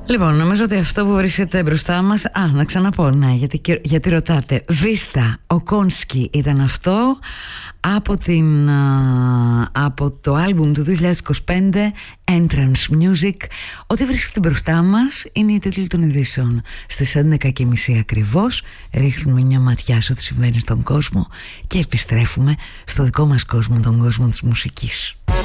Λοιπόν, νομίζω ότι αυτό που βρίσκεται μπροστά μας, να ξαναπώ, ναι, γιατί ρωτάτε. Βίστα, ο Κόνσκι ήταν αυτό, από το άλμπουμ του 2025, Entrance Music. Ό,τι βρίσκεται μπροστά μας είναι η τίτλοι των ειδήσεων. Στις 11:30 ακριβώς ρίχνουμε μια ματιά σε ό,τι συμβαίνει στον κόσμο και επιστρέφουμε στο δικό μας κόσμο, τον κόσμο της μουσικής.